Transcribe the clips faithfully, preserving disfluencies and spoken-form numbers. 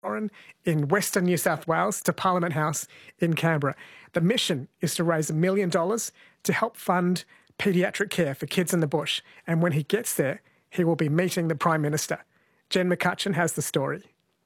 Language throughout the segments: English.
Warren in Western New South Wales to Parliament House in Canberra. The mission is to raise a million dollars to help fund paediatric care for kids in the bush. And when he gets there, he will be meeting the Prime Minister. Jen McCutcheon has the story.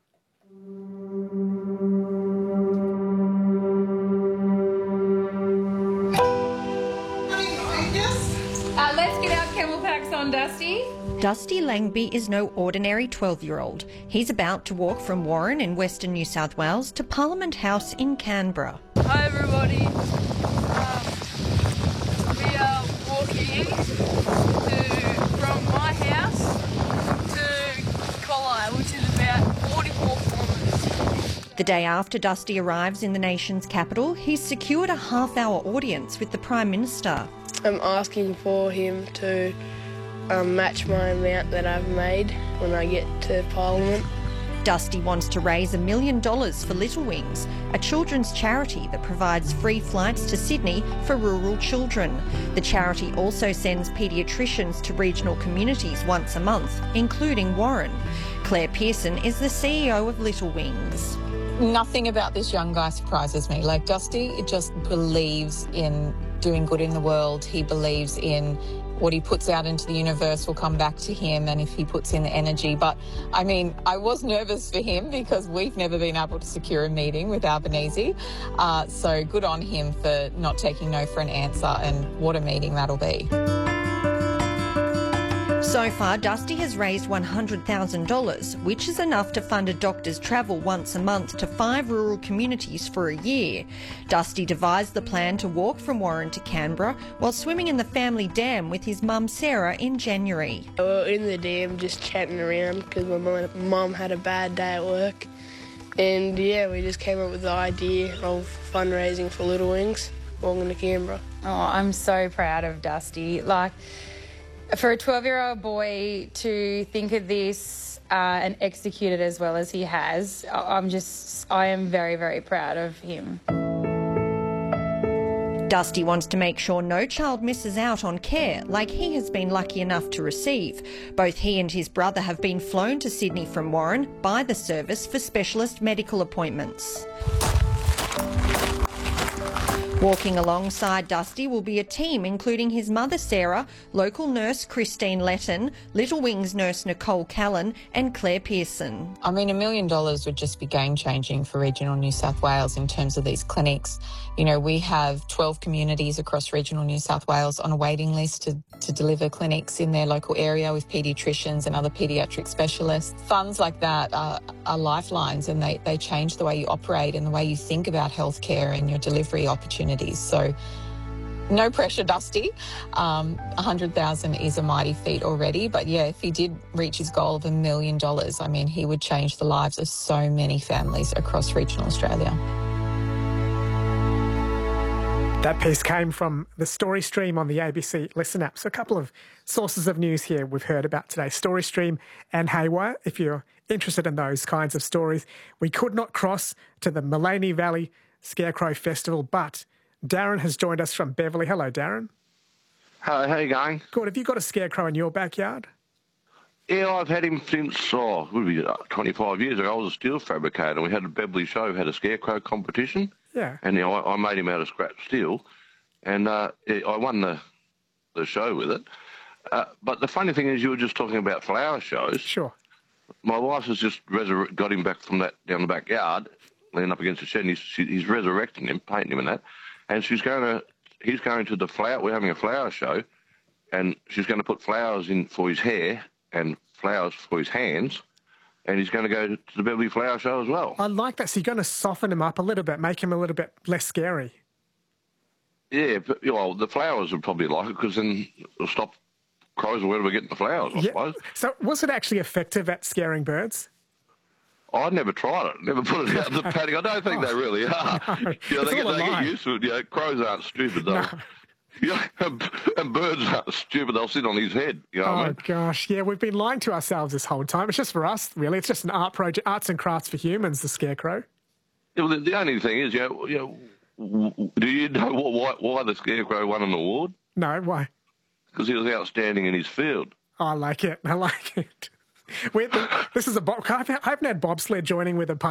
Uh, let's get our camel packs on, Dusty. Dusty Langby is no ordinary twelve-year-old. He's about to walk from Warren in Western New South Wales to Parliament House in Canberra. Hi, everybody. Um, we are walking to, from my house to Colli, which is about forty-four kilometres. The day after Dusty arrives in the nation's capital, he's secured a half-hour audience with the Prime Minister. I'm asking for him to um, match my amount that I've made when I get to Parliament. Dusty wants to raise a million dollars for Little Wings, a children's charity that provides free flights to Sydney for rural children. The charity also sends paediatricians to regional communities once a month, including Warren. Claire Pearson is the C E O of Little Wings. Nothing about this young guy surprises me. Like Dusty just believes in doing good in the world. He believes in what he puts out into the universe will come back to him, and if he puts in the energy. But, I mean, I was nervous for him because we've never been able to secure a meeting with Albanese. Uh, so good on him for not taking no for an answer, and what a meeting that'll be. So far, Dusty has raised one hundred thousand dollars, which is enough to fund a doctor's travel once a month to five rural communities for a year. Dusty devised the plan to walk from Warren to Canberra while swimming in the family dam with his mum Sarah in January. We were in the dam just chatting around because my mum had a bad day at work. And yeah, we just came up with the idea of fundraising for Little Wings, walking to Canberra. Oh, I'm so proud of Dusty. Like, for a twelve-year-old boy to think of this uh, and execute it as well as he has, I'm just, I am very, very proud of him. Dusty wants to make sure no child misses out on care like he has been lucky enough to receive. Both he and his brother have been flown to Sydney from Warren by the service for specialist medical appointments. Walking alongside Dusty will be a team including his mother Sarah, local nurse Christine Letton, Little Wings nurse Nicole Callan and Claire Pearson. I mean, a million dollars would just be game-changing for regional New South Wales in terms of these clinics. You know, we have twelve communities across regional New South Wales on a waiting list to, to deliver clinics in their local area with paediatricians and other paediatric specialists. Funds like that are, are lifelines, and they, they change the way you operate and the way you think about healthcare and your delivery opportunities. So no pressure, Dusty. Um, one hundred thousand is a mighty feat already. But yeah, if he did reach his goal of a million dollars, I mean, he would change the lives of so many families across regional Australia. That piece came from the Story Stream on the A B C Listen app. So a couple of sources of news here we've heard about today. Story Stream and Haywire, if you're interested in those kinds of stories. We could not cross to the Mullaney Valley Scarecrow Festival, but Darren has joined us from Beverley. Hello, Darren. Hello, how you going? Good. Have you got a scarecrow in your backyard? Yeah, I've had him since, oh, would be twenty-five years ago. I was a steel fabricator. We had a Beverley show, had a scarecrow competition. Yeah. And you know, I, I made him out of scrap steel, and uh, I won the the show with it. Uh, but the funny thing is, you were just talking about flower shows. Sure. My wife has just resur- got him back from that down the backyard, leaning up against the shed, and he's, she, he's resurrecting him, painting him and that. And she's going to, he's going to the flower, we're having a flower show, and she's going to put flowers in for his hair and flowers for his hands, and he's going to go to the Beverley Flower Show as well. I like that. So you're going to soften him up a little bit, make him a little bit less scary. Yeah, but, well, the flowers would probably like it because then it'll stop crows or whatever getting the flowers, I yeah. suppose. So was it actually effective at scaring birds? I never tried it, never put it out in the paddock. I don't think oh, they really are. No. You know, they get, they get used to it. You know, crows aren't stupid, though. No. You know, and, and birds aren't stupid. They'll sit on his head. You know oh, what I mean? gosh. Yeah, we've been lying to ourselves this whole time. It's just for us, really. It's just an art project, arts and crafts for humans, the scarecrow. Yeah, well, the, the only thing is, you know, you know, do you know why, why the scarecrow won an award? No, why? Because he was outstanding in his field. I like it. I like it. We're, this is a bob. I haven't had bobsled joining with a